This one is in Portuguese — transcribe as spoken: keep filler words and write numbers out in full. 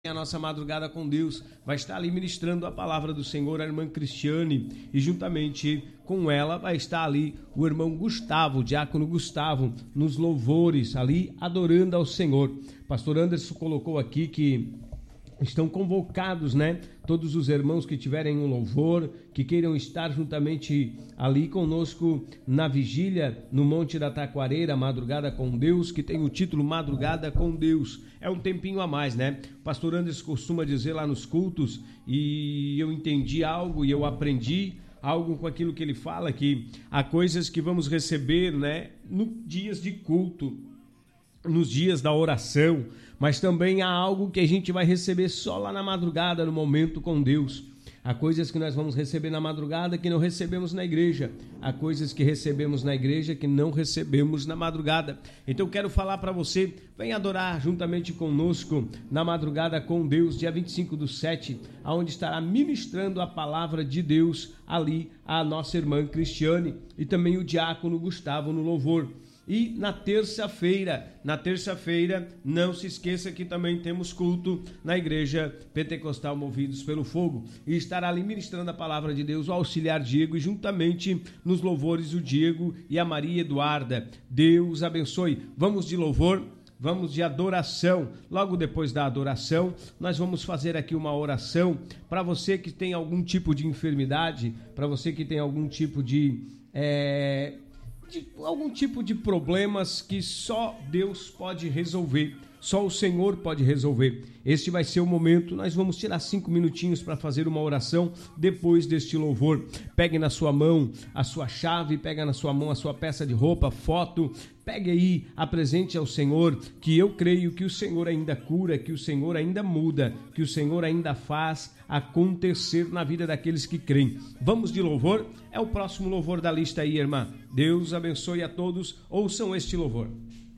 A nossa madrugada com Deus vai estar ali ministrando a palavra do Senhor, a irmã Cristiane, e juntamente com ela vai estar ali o irmão Gustavo, o diácono Gustavo, nos louvores, ali adorando ao Senhor. Pastor Anderson colocou aqui que estão convocados, né? Todos os irmãos que tiverem um louvor, que queiram estar juntamente ali conosco na vigília no Monte da Taquareira, Madrugada com Deus, que tem o título Madrugada com Deus. É um tempinho a mais, né? O pastor Anderson costuma dizer lá nos cultos, e eu entendi algo e eu aprendi algo com aquilo que ele fala, que há coisas que vamos receber, né? Nos dias de culto, nos dias da oração, mas também há algo que a gente vai receber só lá na madrugada, no momento com Deus. Há coisas que nós vamos receber na madrugada que não recebemos na igreja. Há coisas que recebemos na igreja que não recebemos na madrugada. Então eu quero falar para você, vem adorar juntamente conosco na madrugada com Deus, dia vinte e cinco do sete, onde estará ministrando a palavra de Deus ali a nossa irmã Cristiane e também o diácono Gustavo no louvor. E na terça-feira, na terça-feira, não se esqueça que também temos culto na Igreja Pentecostal Movidos pelo Fogo. E estará ali ministrando a palavra de Deus o auxiliar Diego e juntamente nos louvores o Diego e a Maria Eduarda. Deus abençoe. Vamos de louvor, vamos de adoração. Logo depois da adoração, nós vamos fazer aqui uma oração para você que tem algum tipo de enfermidade, para você que tem algum tipo de... É... De algum tipo de problemas que só Deus pode resolver, só o Senhor pode resolver. Este vai ser o momento, nós vamos tirar cinco minutinhos para fazer uma oração depois deste louvor. Pegue na sua mão a sua chave, pega na sua mão a sua peça de roupa, foto, pegue aí, apresente ao Senhor, que eu creio que o Senhor ainda cura, que o Senhor ainda muda, que o Senhor ainda faz acontecer na vida daqueles que creem. Vamos de louvor? É o próximo louvor da lista aí, irmã. Deus abençoe a todos, ouçam este louvor.